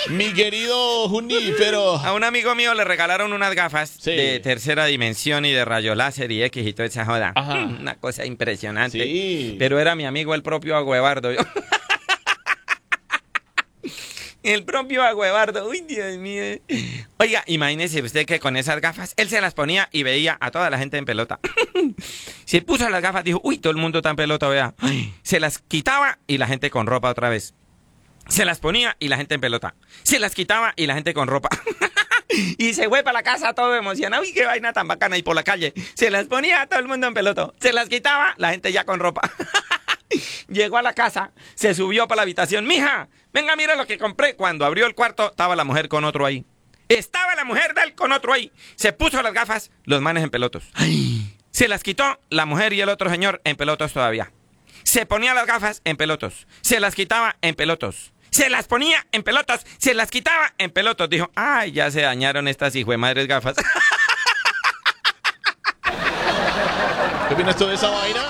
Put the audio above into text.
Mi querido Junípero. A un amigo mío le regalaron unas gafas Sí. de tercera dimensión y de rayo láser y X y toda esa joda. Ajá. Una cosa impresionante. Sí. Pero era mi amigo el propio Agüebardo. El propio Agüebardo. Uy, Dios mío. Oiga, imagínese usted que con esas gafas él se las ponía y veía a toda la gente en pelota. Se puso las gafas, dijo, uy, todo el mundo está en pelota, vea. Se las quitaba y la gente con ropa otra vez. Se las ponía y la gente en pelota. Se las quitaba y la gente con ropa. Y se fue para la casa todo emocionado. Uy, qué vaina tan bacana. Y por la calle se las ponía todo el mundo en pelota. Se las quitaba, la gente ya con ropa. Llegó a la casa, se subió para la habitación. Mija, venga, mira lo que compré. Cuando abrió el cuarto, estaba la mujer con otro ahí. Estaba la mujer de él con otro ahí. Se puso las gafas, los manes en pelotos. Se las quitó la mujer y el otro señor en pelotos todavía. Se ponía las gafas en pelotos. Se las quitaba en pelotos. Se las ponía en pelotas, se las quitaba en pelotos. Dijo, ay, ya se dañaron estas hijuemadres gafas. ¿Qué opinas tú de esa vaina?